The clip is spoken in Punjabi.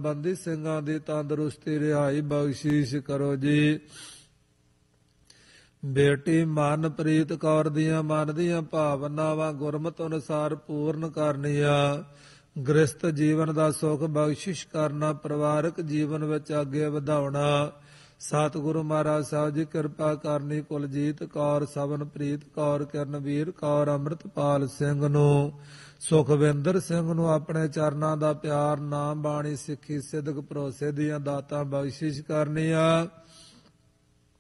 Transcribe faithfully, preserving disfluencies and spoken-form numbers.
ਬੰਦੀ ਸਿੰਘਾਂ ਦੀ ਤੰਦਰੁਸਤੀ ਰਿਹਾਈ ਬਖਸ਼ੀਸ਼ ਕਰੋ ਜੀ। ਬੇਟੀ ਮਨਪ੍ਰੀਤ ਕੌਰ ਦੀਆਂ ਮਨ ਦੀਆਂ ਭਾਵਨਾਵਾਂ ਗੁਰਮਤਿ ਅਨੁਸਾਰ ਪੂਰਨ ਕਰਨੀਆਂ। ਗ੍ਰਸਤ ਜੀਵਨ ਦਾ ਸੁੱਖ ਬਖਸ਼ਿਸ਼ ਕਰਨਾ, ਪਰਿਵਾਰਕ ਜੀਵਨ ਵਿੱਚ ਅੱਗੇ ਵਧਾਉਣਾ। ਸਤਿਗੁਰੂ ਮਹਾਰਾਜ ਸਾਹਿਬ ਜੀ ਕਿਰਪਾ ਕਰਨੀ। ਕੁਲਜੀਤ ਕੌਰ, ਸਵਨਪ੍ਰੀਤ ਕੌਰ, ਕਿਰਨਵੀਰ ਕੌਰ, ਅੰਮ੍ਰਿਤਪਾਲ ਸਿੰਘ ਨੂੰ, ਸੁਖਵਿੰਦਰ ਸਿੰਘ ਨੂੰ ਆਪਣੇ ਚਰਨਾਂ ਦਾ ਪਿਆਰ, ਨਾਮ ਬਾਣੀ, ਸਿੱਖੀ, ਸਿਦਕ, ਭਰੋਸੇ ਦੀਆਂ ਦਾਤਾਂ ਬਖਸ਼ਿਸ਼ ਕਰਨੀਆਂ।